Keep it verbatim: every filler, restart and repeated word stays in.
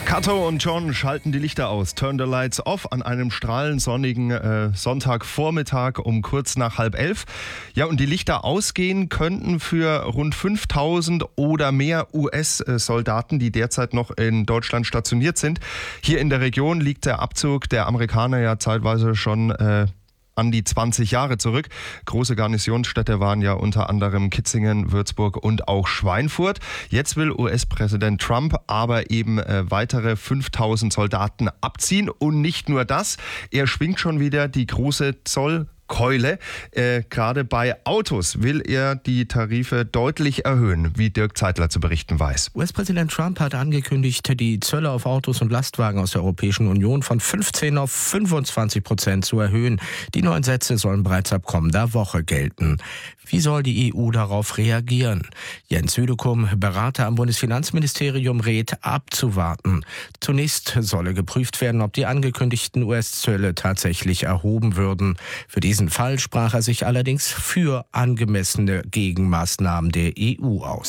Kato und John schalten die Lichter aus. Turn the lights off an einem strahlend sonnigen äh, Sonntagvormittag um kurz nach halb elf. Ja, und die Lichter ausgehen könnten für rund fünftausend oder mehr U S-Soldaten, die derzeit noch in Deutschland stationiert sind. Hier in der Region liegt der Abzug der Amerikaner ja zeitweise schon äh, an die zwanzig Jahre zurück. Große Garnisonsstädte waren ja unter anderem Kitzingen, Würzburg und auch Schweinfurt. Jetzt will U S-Präsident Trump aber eben äh, weitere fünftausend Soldaten abziehen. Und nicht nur das, er schwingt schon wieder die große Zollkeule. Äh, gerade bei Autos will er die Tarife deutlich erhöhen, wie Dirk Zeitler zu berichten weiß. U S-Präsident Trump hat angekündigt, die Zölle auf Autos und Lastwagen aus der Europäischen Union von fünfzehn auf fünfundzwanzig Prozent zu erhöhen. Die neuen Sätze sollen bereits ab kommender Woche gelten. Wie soll die E U darauf reagieren? Jens Südekum, Berater am Bundesfinanzministerium, rät, abzuwarten. Zunächst solle geprüft werden, ob die angekündigten U S-Zölle tatsächlich erhoben würden. Für diesen Fall sprach er sich allerdings für angemessene Gegenmaßnahmen der E U aus.